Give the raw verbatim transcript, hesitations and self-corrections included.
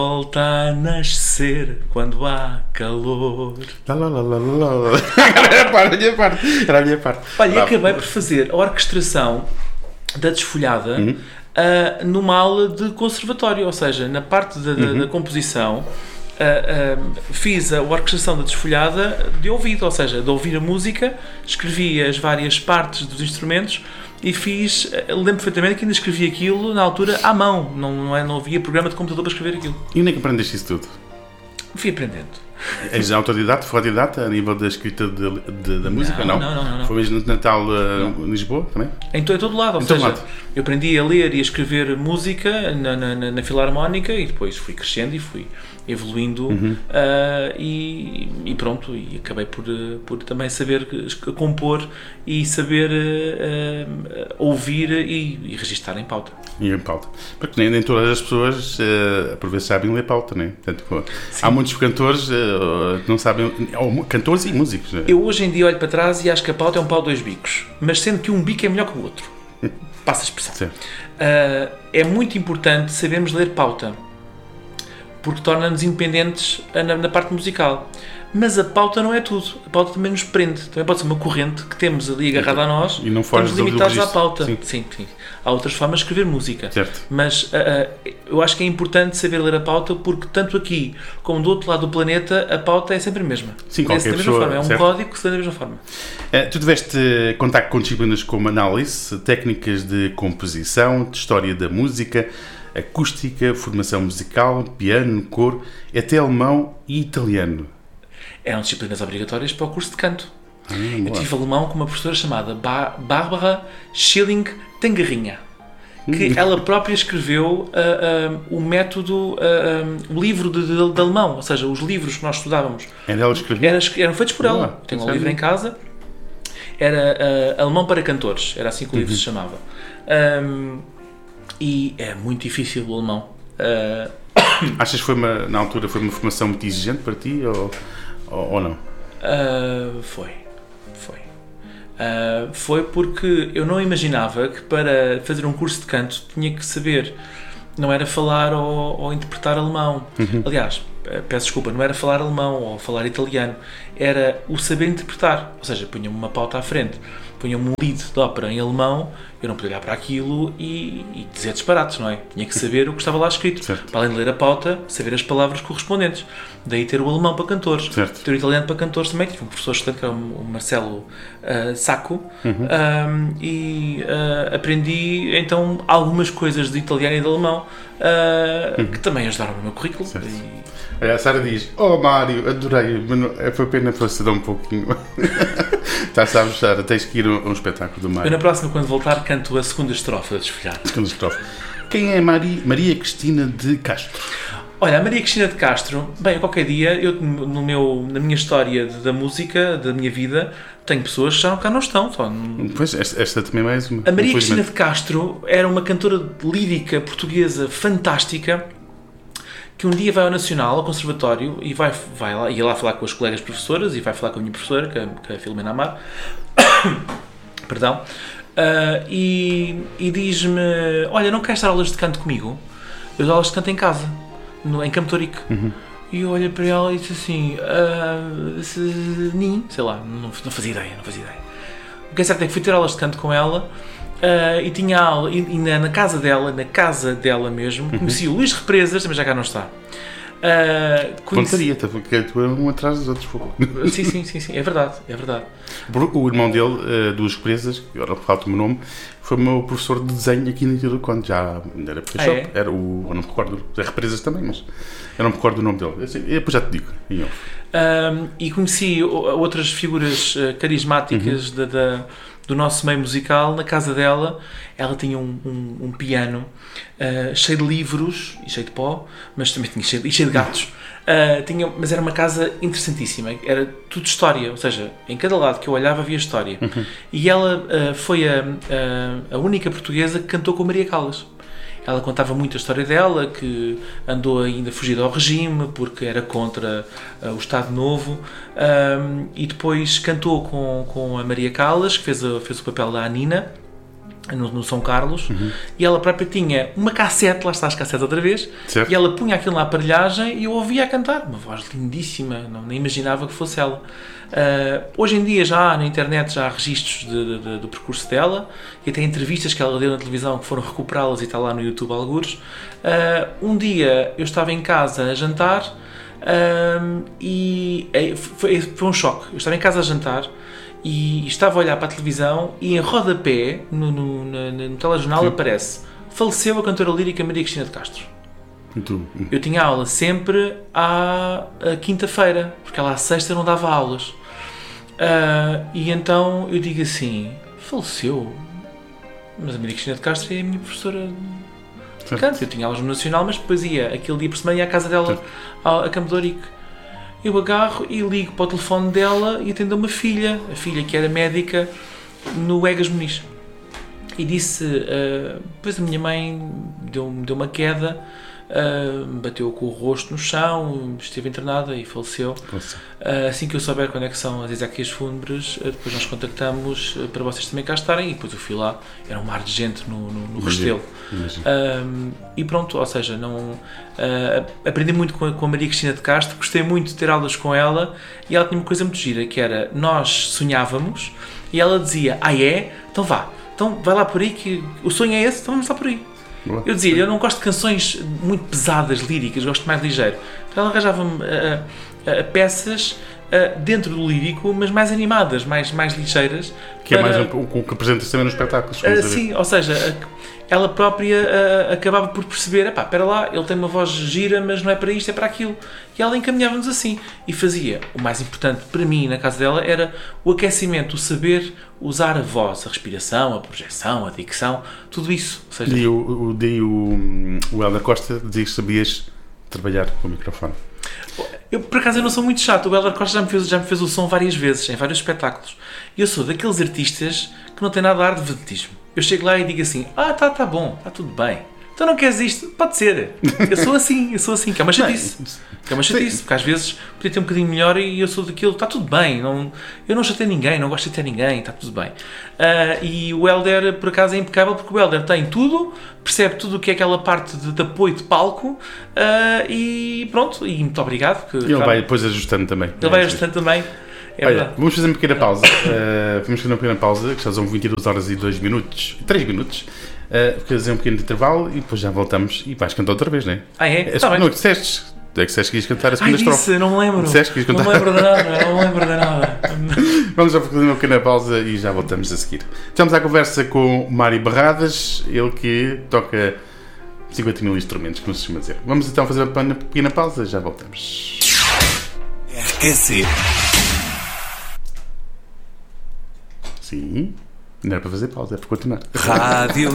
Volta a nascer quando há calor. Lá, lá, lá, lá, lá. Era a parte, a minha parte. Era a minha parte. Olha, e acabei por fazer a orquestração da Desfolhada uhum. uh, numa aula de conservatório, ou seja, na parte da, da, uhum. da composição. Uh, uh, fiz a orquestração da Desfolhada de ouvido, ou seja, de ouvir a música, escrevi as várias partes dos instrumentos e fiz, uh, lembro perfeitamente que ainda escrevi aquilo na altura à mão, não, não, é, não havia programa de computador para escrever aquilo. E onde é que aprendeste isso tudo? Fui aprendendo. És autodidata, foi autodidata a nível da escrita de, de, da música? Não, não, não. não, não. Foi mesmo no Natal uh, em Lisboa também? Em todo, em todo lado, ou em seja, lado. eu aprendi a ler e a escrever música na, na, na, na Filarmónica e depois fui crescendo e fui evoluindo uhum. uh, e, e pronto, e acabei por, por também saber compor e saber uh, uh, ouvir e, e registar em pauta. E em pauta. Porque nem, nem todas as pessoas uh, por vezes sabem ler pauta, não é? Portanto, há muitos cantores uh, que não sabem, ou, cantores e músicos. Não é? Eu hoje em dia olho para trás e acho que a pauta é um pau de dois bicos, mas sendo que um bico é melhor que o outro. Passa a expressão. Uh, é muito importante sabermos ler pauta, porque torna-nos independentes na, na parte musical. Mas a pauta não é tudo. A pauta também nos prende. Também pode ser uma corrente que temos ali agarrada a nós e não estamos limitados à pauta. Sim. Sim, sim. Há outras formas de escrever música. Certo. Mas uh, uh, eu acho que é importante saber ler a pauta, porque tanto aqui como do outro lado do planeta a pauta é sempre a mesma. Sim, é qualquer da mesma pessoa, forma. É um certo. código que se lê da mesma forma. Uh, tu tiveste contacto com disciplinas como análise, técnicas de composição, de história da música, acústica, formação musical, piano, coro, até alemão e italiano. Eram disciplinas obrigatórias para o curso de canto. Ah, eu tive alemão com uma professora chamada ba- Bárbara Schilling-Tangarrinha, que ela própria escreveu uh, uh, o método, uh, um, o livro de, de, de alemão, ou seja, os livros que nós estudávamos. Era ela escrevia? Era, eram feitos por ela. Ah, Tenho um livro em casa. Era uh, Alemão para Cantores, era assim que o livro uhum. se chamava. Um, e é muito difícil o alemão. Uh... Achas que foi uma, na altura foi uma formação muito exigente para ti ou, ou, ou não? Uh, foi. Foi. Uh, foi porque eu não imaginava que para fazer um curso de canto tinha que saber, não era falar ou, ou interpretar alemão. Uhum. Aliás, peço desculpa, não era falar alemão ou falar italiano, era o saber interpretar. Ou seja, punha-me uma pauta à frente, punha-me um lead de ópera em alemão, eu não podia olhar para aquilo e, e dizer disparates, não é? Tinha que saber o que estava lá escrito. Certo. Para além de ler a pauta, saber as palavras correspondentes. Daí ter o alemão para cantores. Certo. Ter o italiano para cantores também. Tive um professor estudante que era o Marcelo uh, Sacco uhum. um, e uh, aprendi então algumas coisas de italiano e de alemão uh, uhum. que também ajudaram no meu currículo. E... A Sara diz: Oh Mário, adorei, mas não, foi pena para dar um pouquinho. Já sabes, Sara, tens que ir a um, um espetáculo do Mário. Eu na próxima, quando voltar, canto a segunda estrofe da Desfolhada. Segunda estrofe. Quem é Maria, Maria Cristina de Castro? Olha, a Maria Cristina de Castro, bem, qualquer dia, eu no meu, na minha história de, da música, da minha vida, tenho pessoas que já cá não estão. Só não... Pois, esta, esta também é mais uma. A Maria Cristina de Castro era uma cantora lírica portuguesa fantástica, que um dia vai ao Nacional, ao Conservatório, e vai, vai lá, ia lá falar com as colegas professoras, e vai falar com a minha professora, que é, que é a Filomena Amar, perdão, uh, e, e diz-me, olha, não queres dar aulas de canto comigo? Eu dou aulas de canto em casa, no, em Campo Torique. Uhum. E eu olhei para ela e disse assim, uh, se, nem, sei lá, não, não fazia ideia, não fazia ideia. O que é certo é que fui ter aulas de canto com ela, Uh, e tinha aula, e, e na, na casa dela, na casa dela mesmo, uhum. conheci o Luís Represas, também já cá não está. Uh, conheci... Contaria, porque tu é um atrás dos outros. Sim, sim, sim, sim, é verdade, é verdade. O irmão dele, uh, dos Represas, agora falta o meu nome, foi o meu professor de desenho aqui no Tiro quando já era ah, é? era o, eu não me recordo, é Represas também, mas eu não me recordo o nome dele. Eu, depois já te digo. Um, e conheci outras figuras uh, carismáticas uhum. da, da do nosso meio musical. Na casa dela, ela tinha um, um, um piano uh, cheio de livros e cheio de pó, mas também tinha cheio, e cheio de gatos. Uh, tinha, mas era uma casa interessantíssima, era tudo história, ou seja, em cada lado que eu olhava havia história. Uhum. E ela uh, foi a, a, a única portuguesa que cantou com Maria Callas. Ela contava muito a história dela, que andou ainda fugido ao regime porque era contra uh, o Estado Novo, um, e depois cantou com, com a Maria Callas, que fez, a, fez o papel da Anina, no, no São Carlos, uhum. e ela própria tinha uma cassete, lá está as cassetes outra vez, certo. E ela punha aquilo na aparelhagem e eu ouvia a cantar, uma voz lindíssima, não, nem imaginava que fosse ela. Uh, hoje em dia já há na internet já há registros de, de, de, do percurso dela e até entrevistas que ela deu na televisão que foram recuperá-las e está lá no YouTube algures. Uh, um dia eu estava em casa a jantar uh, e foi, foi um choque. Eu estava em casa a jantar e estava a olhar para a televisão e em rodapé no, no, no, no telejornal, sim, aparece: faleceu a cantora lírica Maria Cristina de Castro. Tu. Eu tinha aula sempre à, à quinta-feira, porque ela à sexta não dava aulas. Uh, e então eu digo assim: faleceu? Mas a Maria Cristina de Castro é a minha professora de canto. Eu tinha aulas no Nacional, mas depois ia, aquele dia por semana, ia à casa dela, a, a Campo de Ourique. Eu agarro e ligo para o telefone dela e atendo uma filha, a filha que era médica no Egas Muniz. E disse, uh, depois a minha mãe deu, deu uma queda, uh, bateu com o rosto no chão, esteve internada e faleceu. Uh, assim que eu souber quando é que são as exéquias fúnebres, uh, depois nós contactamos uh, para vocês também cá estarem, e depois eu fui lá, era um mar de gente no, no, no Restelo. Uh, e pronto, ou seja, não, uh, aprendi muito com a, com a Maria Cristina de Castro, gostei muito de ter aulas com ela, e ela tinha uma coisa muito gira, que era, nós sonhávamos, e ela dizia: ah é? Então vá. Então vai lá por aí, que o sonho é esse, então vamos lá por aí. Boa. Eu dizia, eu não gosto de canções muito pesadas, líricas, gosto mais ligeiro. Então ela arranjava-me uh, uh, peças uh, dentro do lírico, mas mais animadas, mais, mais ligeiras. Que para... é mais um, o que apresentas também nos espetáculos. Uh, sim, ou seja, uh, ela própria uh, acabava por perceber, epá, espera lá, ele tem uma voz gira, mas não é para isto, é para aquilo. E ela encaminhava-nos assim. E fazia, o mais importante para mim na casa dela era o aquecimento, o saber usar a voz, a respiração, a projeção, a dicção, tudo isso. Ou seja, e o, o, o, o Hélder Costa dizia que sabias trabalhar com o microfone. Eu, por acaso, eu não sou muito chato. O Hélder Costa já me, fez, já me fez o som várias vezes, em vários espetáculos. E eu sou daqueles artistas que não têm nada a ar de vedetismo. Eu chego lá e digo assim: ah, tá, tá bom, está tudo bem. Então não queres isto? Pode ser. Eu sou assim, eu sou assim, que é uma chatice. Que é uma chatice, porque às vezes podia ter um bocadinho melhor e eu sou daquilo, está tudo bem. Não, eu não chatei ninguém, não gosto de chatear ninguém, está tudo bem. Uh, e o Hélder, por acaso, é impecável, porque o Hélder tem tudo, percebe tudo o que é aquela parte de, de apoio de palco, uh, e pronto, e muito obrigado. Que, e ele claro, vai depois ajustando também. Ele vai ajustando também. É Olha, verdade. Vamos fazer uma pequena pausa. Uh, vamos fazer uma pequena pausa, que já são vinte e duas horas e dois minutos, três minutos. Uh, fazer um pequeno intervalo e depois já voltamos e vais cantar outra vez, não é? Ah, é? é tá não, bem. que disseste. É que disseste que ias cantar a segunda Ai, estrofe. disse, não me lembro. Disseste que ias cantar. Não me lembro de nada, não me lembro de nada. Vamos já fazer uma pequena pausa e já voltamos a seguir. Estamos à conversa com o Mário Barradas, ele que toca cinquenta mil instrumentos, como se costuma dizer. Vamos então fazer uma pequena pausa e já voltamos. R Q C. Sim, não era para fazer pausa, é para continuar. Rádio